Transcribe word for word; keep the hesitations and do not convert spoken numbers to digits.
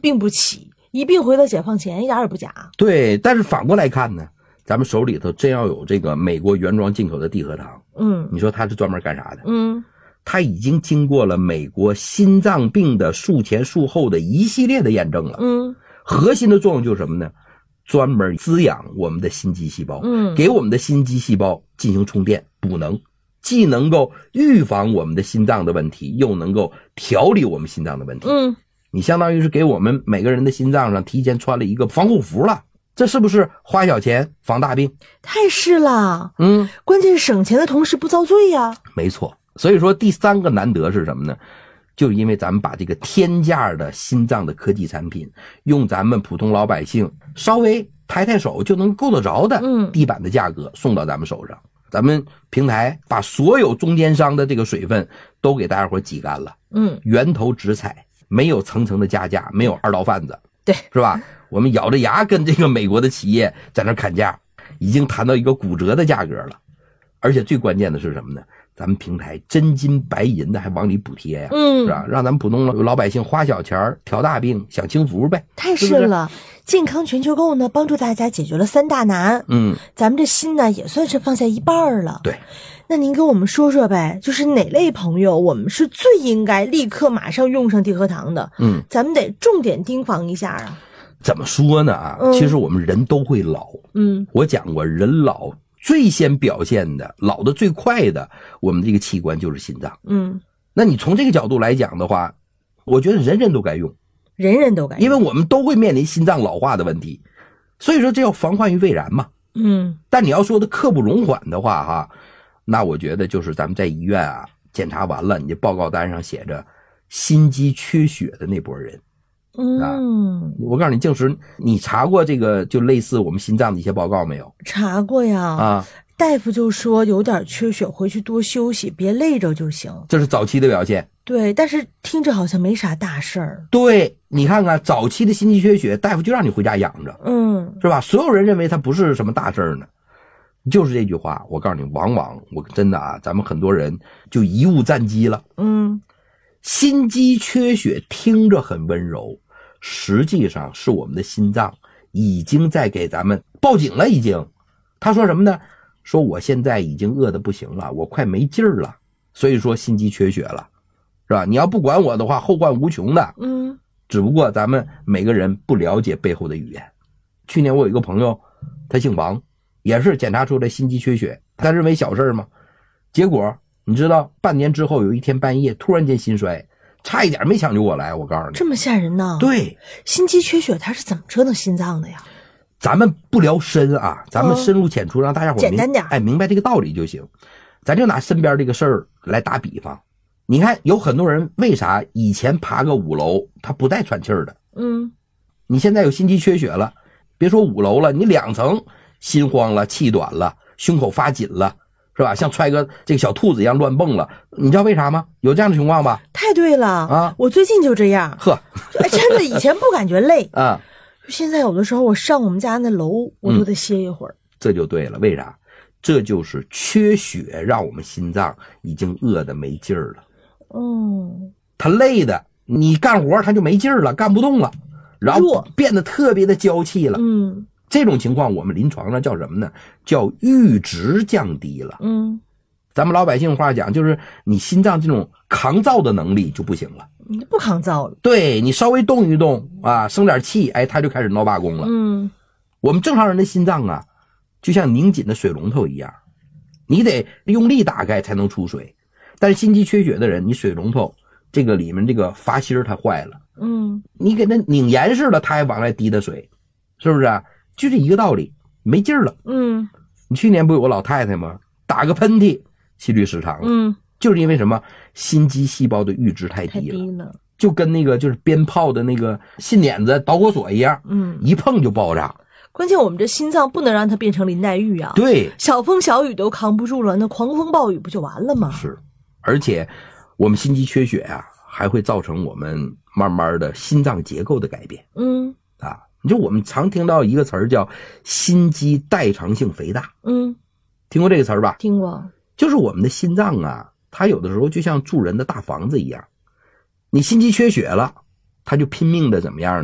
病不起，一病回到解放前一点也不假。 对，但是反过来看呢，咱们手里头真要有这个美国原装进口的地核糖， 嗯， 你说它是专门干啥的？ 嗯， 它已经经过了美国心脏病的术前术后的一系列的验证了。 嗯， 核心的作用就是什么呢？专门滋养我们的心肌细胞， 嗯， 给我们的心肌细胞进行充电补能，既能够预防我们的心脏的问题，又能够调理我们心脏的问题。 嗯， 你相当于是给我们每个人的心脏上提前穿了一个防护服了，这是不是花小钱防大病？ 太是了。 嗯， 关键是省钱的同时不遭罪呀。 没错。所以说第三个难得是什么呢？就是因为咱们把这个天价的心脏的科技产品，用咱们普通老百姓稍微抬抬手就能够得着的地板的价格送到咱们手上。咱们平台把所有中间商的这个水分都给大家伙挤干了，嗯，源头直采，没有层层的加价，没有二道贩子， 对， 是吧？我们咬着牙跟这个美国的企业在那砍价，已经谈到一个骨折的价格了。而且最关键的是什么呢？咱们平台真金白银的还往里补贴呀，嗯，是吧？让咱们普通老百姓花小钱调大病享清福呗。 太是了，是是健康全球购呢，帮助大家解决了三大难。嗯，咱们这心呢也算是放下一半了。 对， 那您跟我们说说呗，就是哪类朋友我们是最应该立刻马上用上地核糖的？嗯，咱们得重点盯防一下啊。 怎么说呢啊？嗯、其实我们人都会老。嗯，我讲过，人老最先表现的老的最快的我们这个器官就是心脏。嗯，那你从这个角度来讲的话，我觉得人人都该用， 人人都该用， 因为我们都会面临心脏老化的问题，所以说这要防患于未然嘛。嗯，但你要说的刻不容缓的话哈，那我觉得就是咱们在医院啊检查完了，你这报告单上写着心肌缺血的那波人。嗯、啊，我告诉你，静时，你查过这个就类似我们心脏的一些报告没有？ 查过呀。 啊， 大夫就说有点缺血，回去多休息，别累着就行。 这是早期的表现。 对，但是听着好像没啥大事儿。 对，你看看早期的心肌缺血，大夫就让你回家养着，嗯，是吧？所有人认为它不是什么大事儿呢，就是这句话。我告诉你，往往我真的啊，咱们很多人就贻误战机了。嗯，心肌缺血听着很温柔。实际上是我们的心脏已经在给咱们报警了，已经。他说什么呢？说我现在已经饿得不行了，我快没劲儿了，所以说心肌缺血了，是吧？你要不管我的话，后患无穷的。嗯，只不过咱们每个人不了解背后的语言。去年我有一个朋友，他姓王，也是检查出来心肌缺血，他认为小事嘛，结果你知道，半年之后有一天半夜突然间心衰。差一点没抢救过来，我告诉你， 这么吓人呢？ 对， 心肌缺血它是怎么折腾心脏的呀？ 咱们不聊深啊，咱们深入浅出，让大家伙简单点， 哎，明白这个道理就行。咱就拿身边这个事儿来打比方，你看有很多人为啥以前爬个五楼他不带喘气儿的？嗯，你现在有心肌缺血了，别说五楼了，你两层心慌了、气短了、胸口发紧了。是吧？像揣个这个小兔子一样乱蹦了，你知道为啥吗？有这样的情况吧？ 太对了啊！我最近就这样。 呵， 哎，真的，以前不感觉累啊， 现在有的时候我上我们家那楼，我都得歇一会儿、嗯。 这就对了，为啥？这就是缺血，让我们心脏已经饿得没劲儿了。哦，他累的，你干活他就没劲儿了，干不动了，然后变得特别的娇气了。嗯。这种情况我们临床上叫什么呢？叫阈值降低了。嗯，咱们老百姓话讲，就是你心脏这种抗造的能力就不行了， 你不抗造了。 对，你稍微动一动啊，生点气，哎，它就开始闹罢工了。嗯，我们正常人的心脏啊，就像拧紧的水龙头一样，你得用力打开才能出水。但是心肌缺血的人，你水龙头这个里面这个阀芯它坏了，嗯，你给它拧严实了，它还往外滴的水，是不是啊？就这一个道理，没劲儿了。嗯，你去年不有个老太太吗？打个喷嚏，心律失常了。嗯，就是因为什么？心肌细胞的阈值太低了，太低了，就跟那个就是鞭炮的那个信捻子导火索一样，嗯，一碰就爆炸。 关键我们这心脏不能让它变成林黛玉啊。 对， 小风小雨都扛不住了，那狂风暴雨不就完了吗？ 是，而且我们心肌缺血啊，还会造成我们慢慢的心脏结构的改变。嗯，啊。就我们常听到一个词儿叫心肌代偿性肥大，嗯，听过这个词儿吧？ 听过， 就是我们的心脏啊，它有的时候就像住人的大房子一样，你心肌缺血了，它就拼命的怎么样呢？